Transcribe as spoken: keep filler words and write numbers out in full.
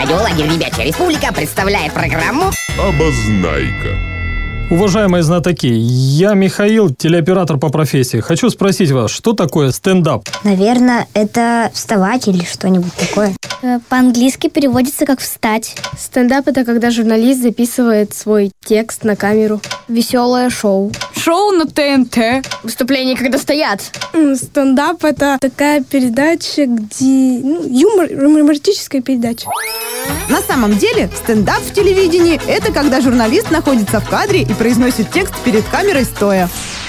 Радиолагерь «Ребячья республика» представляет программу «Обознайка». Уважаемые знатоки, я Михаил, телеоператор по профессии. Хочу спросить вас, что такое стендап? Наверное, это вставать или что-нибудь такое. По-английски переводится как «встать». Стендап – это когда журналист записывает свой текст на камеру. Веселое шоу. Шоу на ТНТ. Выступление, когда стоят. Стендап – это такая передача, где... Ну, юмор, юмористическая передача. На самом деле, стендап в телевидении – это когда журналист находится в кадре и произносит текст перед камерой стоя.